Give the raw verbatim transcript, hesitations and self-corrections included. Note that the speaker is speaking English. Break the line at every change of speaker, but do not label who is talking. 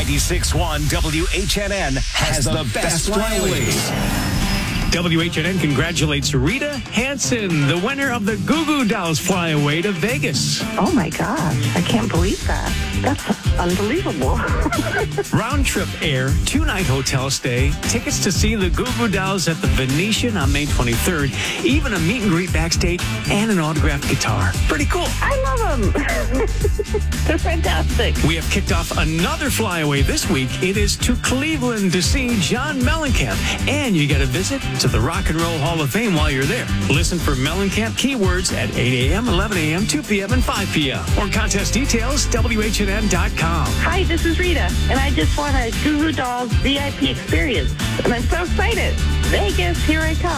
ninety-six point one W H N N has the best flyaways.
W H N N congratulates Rita Hansen, the winner of the Goo Goo Dolls Flyaway to Vegas.
Oh, my gosh. I can't believe that. That's unbelievable.
Round trip air, two-night hotel stay, tickets to see the Goo Goo Dolls at the Venetian on May twenty-third, even a meet and greet backstage, and an autographed guitar. Pretty cool.
I love them. They're fantastic.
We have kicked off another flyaway this week. It is to Cleveland to see John Mellencamp, and you get a visit to the Rock and Roll Hall of Fame while you're there. Listen for Mellencamp keywords at eight a.m., eleven a.m., two p.m., and five p.m. Or contest details, W H N N dot com.
Hi, this is Rita, and I just won a Goo Goo Dolls V I P experience, and I'm so excited. Vegas, here I come.